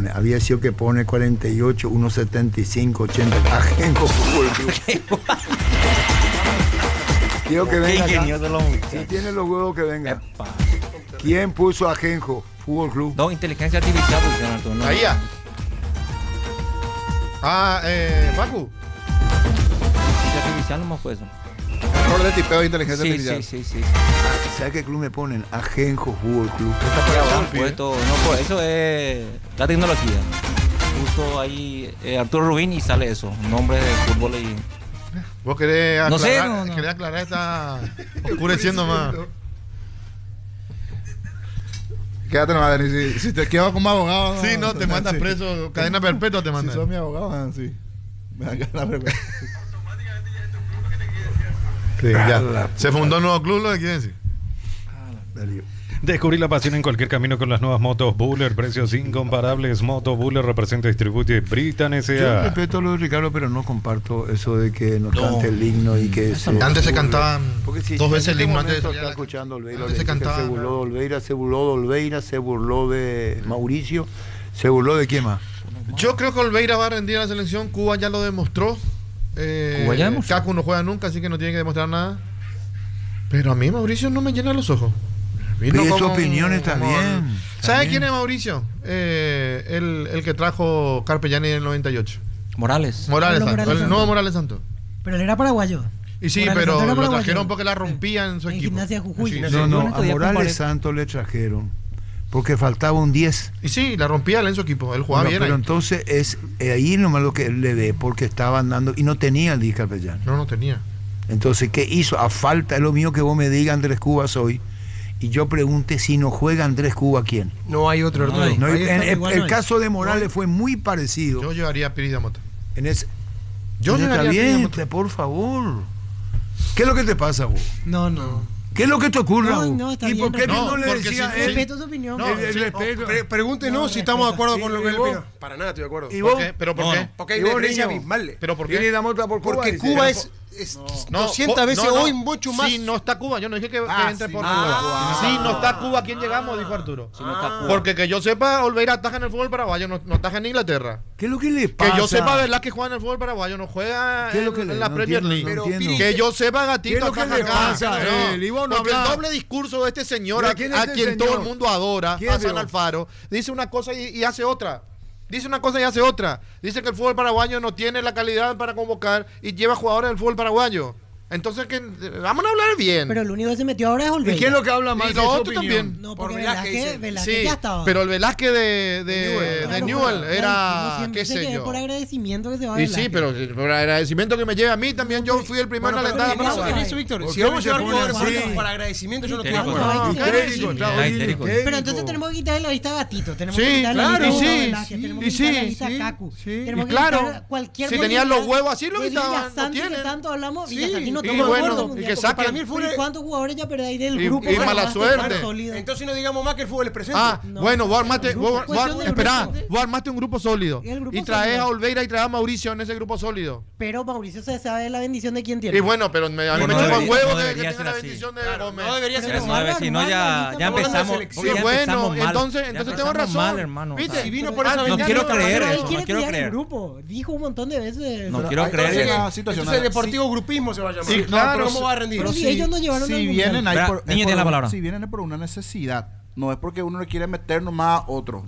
pone, había sido que pone 48, 1.75, 80. Ajenjo Fútbol Club. Quiero que venga acá. Si tiene los huevos que venga. Epa. ¿Quién puso Ajenjo Fútbol Club? No, inteligencia artificial pusieron, Arturo. No. Ahí ya. Facu. Inteligencia artificial no fue eso. Error de tipeo de inteligencia Sí, artificial. sí. ¿Sabes qué club me ponen? Ajenjo Fútbol Club. Puesto, no, por eso es la tecnología. Puso ahí Arturo Rubín y sale eso, nombre de fútbol y... Vos querés aclarar, No sé, no. querés aclarar, está oscureciendo más. Quédate nomás, Dani. Si te quedas como abogado. Sí, no, te mandas preso, cadena perpetua te Si mandan. sos mi abogado, sí. Me dan ganas de Sí, ya. Se fundó un nuevo club, lo que quieren decir. Descubrí la pasión en cualquier camino con las nuevas motos Buller, precios incomparables. Moto Buller representa y distribuye Britan Yo S.A. respeto lo de Ricardo, pero no comparto eso de que no cante el himno y que Antes se cantaban Porque si dos veces en el himno este antes de momento salir a está la- escuchando Olveira, antes se cantaba, se burló de Olveira, se burló de Olveira, se burló de Mauricio, se burló de quién más. Yo creo que Olveira va a rendir a la selección. Cuba ya lo demostró. Cuba ya demostró. Cacu no juega nunca, así que no tiene que demostrar nada. Pero a mí Mauricio no me llena los ojos. Vino Pero su como- opinión está como- bien. ¿Sabe quién es Mauricio? El que trajo Carpellani en el 98. Morales. Morales Pablo Santos, Morales el Santos. nuevo Morales Santos. Pero él era paraguayo. Y sí, Morales pero Santos era lo paraguayo. trajeron porque la rompía en su En equipo. Gimnasia Jujuy. Sí, No, sí. no, Bueno, a podía Morales comparar. Santos le trajeron porque faltaba un 10. Y sí, la rompía él en su equipo. Él jugaba Bueno, bien pero ahí. entonces es ahí nomás lo que él le ve, porque estaba andando y no tenía el 10 Carpellán. No tenía. Entonces, ¿qué hizo? A falta, es lo mío que vos me digas Andrés Cubas hoy, y yo pregunte si no juega Andrés Cuba, ¿quién? No hay otro, Arturo. No, Ahí está, igual el no hay. caso de Morales fue muy parecido. Yo llevaría a Piri de Mota. En ese, Yo Pero está llevaría a Piri de bien, Mota. por favor. ¿Qué es lo que te pasa, vos? No. ¿Qué es lo que te ocurre, No, vos? no, está ¿Y bien, por qué no, no le porque decía si- él? Respeto su opinión. No, pero- el sí, respeto. Pregúntenos No, si estamos de acuerdo sí, con lo y que él vos. opina. Para nada estoy de acuerdo. ¿Y ¿Por vos? qué? ¿Pero por No, qué? no. Porque hay ¿Y una vos, diferencia niño? abismal. ¿Pero por ¿Quién qué? le damos otra por Cuba? Porque Dice. Cuba Pero es No, 200 veces no, no. hoy mucho más. Sí, no está Cuba. Yo no dije que entre sí, por no Cuba. está Cuba. Sí, no está Cuba. ¿Quién llegamos? Dijo Arturo. Si no está Cuba. Porque que yo sepa, Olveira ataja en el fútbol paraguayo, no ataja en Inglaterra. ¿Qué es lo que le Que pasa? yo sepa, ¿verdad? Que juega en el fútbol paraguayo, no juega ¿Qué es lo que le- en la no Premier entiendo, League. no Pero, entiendo. Que yo sepa, ¿Qué Gatito es lo que ataja le acá. pasa a No, él? Y vos no porque el hablás. doble discurso de este señor, Mira, ¿quién es a este quien todo señor? el mundo adora, ¿Quién, a San pero? Alfaro, dice una cosa y hace otra. Dice una cosa y hace otra. Dice que el fútbol paraguayo no tiene la calidad para convocar y lleva jugadores del fútbol paraguayo. Entonces, vamos a hablar bien. Pero el único que se metió ahora es ¿Y Olveira. quién es lo que habla más Y de lo su otro opinión? también. No, Por porque Velázquez, Velázquez Sí, ya estaba. pero el Velázquez de Claro, Newell claro, era, siempre qué sé sé que es yo. por agradecimiento que se va Y sí, pero por agradecimiento que me lleve a mí también, yo fui el primero Bueno, en pero alentar a en eso, Paraguay. Víctor, ¿Por si qué vamos a se llevar pone jugadores así? bonitos para agradecimiento, yo no estoy de Histérico. acuerdo. No, Histérico, está Está horrible, histérico. Pero entonces tenemos que quitarle la lista a Gatito, tenemos Sí, que quitarle claro, la lista y a sí, Velázquez, sí, tenemos y que quitarle la sí, lista sí, a Cacu, sí. tenemos Y que claro, quitar cualquier si tenían los posibilidad huevos así, lo de quitaban, no Villasanti, que tienen. tanto hablamos, Sí, Villasanti no y toma bueno, acuerdo y mundial, que porque saquen. para mí el fútbol, ¿cuántos jugadores ya perdáis del Y- grupo? y que mala armaste suerte. tan sólido? Entonces no digamos más que el fútbol es presente. Ah, No, bueno, vos armaste, el grupo, cuestión del esperá, grupo. vos armaste un grupo sólido Y el grupo y traes sólido. a Olveira y traes a Mauricio en ese grupo sólido. Pero Mauricio se sabe la bendición de quién tiene. Y bueno, pero a mí me no chupa debería- huevo no que debería tenga ser la así. bendición de Claro, Gómez. no debería ser Pero así. No, a ver, si no, ya Estamos hablando de empezamos. selección. Y Ya bueno, empezamos mal. entonces Ya tengo empezamos razón. mal, hermano. ¿Viste? O sea, Si vino por esa Ah, no venganza, quiero no, creer Pero él eso, quiere no quiero cuidar el creer. grupo. Dijo un montón de veces. No Pero- quiero creer entonces, eso. la situación Entonces el es- deportivo grupismo se va a llamar. Sí, claro. ¿Cómo va a rendir? Pero si ellos no llevaron si al vienen mundial. ahí Espera, por, niño, es tiene por la un- palabra. si vienen es por una necesidad, no es porque uno le quiere meter nomás a otro.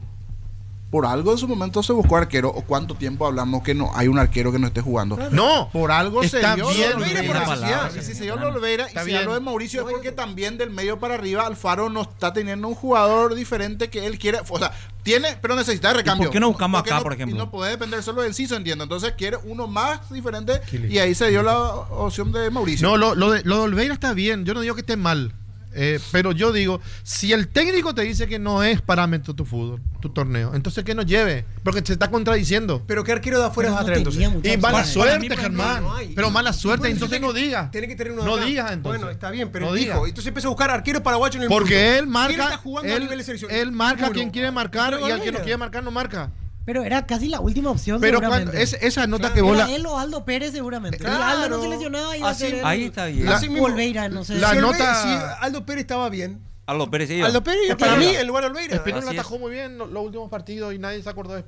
Por algo en su momento se buscó arquero, o cuánto tiempo hablamos que no hay un arquero que no esté jugando. No, Por algo se Está dio bien, lo de Olveira por Olveira. necesidad. Y si se dio lo de Olveira Está y si bien. habló de Mauricio es porque también del medio para arriba Alfaro no está teniendo un jugador diferente que él quiere, o sea, tiene, pero necesita recambio. por qué no buscamos Porque acá, por ejemplo? Y no puede depender solo del CISO, entiendo. Entonces quiere uno más diferente y ahí se dio la opción de Mauricio. no, lo de Olveira está bien. Yo no digo que esté mal. Pero yo digo, si el técnico te dice que no es parámetro tu fútbol, tu torneo, entonces que no lleve, porque se está contradiciendo. Pero ¿qué arquero de afuera Pero vas a no traer tenía entonces? mucha Y opción. mala Para mí, suerte, por ejemplo, Germán. no hay. Pero mala suerte, Bueno, entonces no digas. Tiene que tener uno No de acá. digas, entonces. Bueno, está bien, pero No él dijo. digas. Entonces empezó a buscar arqueros paraguayos en el Porque mundo. él ¿Quién marca, está jugando a nivel de selección? él marca a Ninguno. quien quiere marcar Pero y al que no Olveira. quiere marcar no marca. Pero era casi la última opción. Pero seguramente. cuando esa nota Claro. que vos Era la, él o Aldo Pérez seguramente. Claro. Y Aldo no se lesionaba y iba a Así- ser él. Ahí está bien. Así mismo. Olveira, no sé. La Si nota- Si Aldo Pérez estaba bien. Aldo Pérez, sí. Aldo Pérez, Porque para era- mí, en lugar de Olveira. Espinón Así atajó muy bien los últimos partidos y nadie se acordó de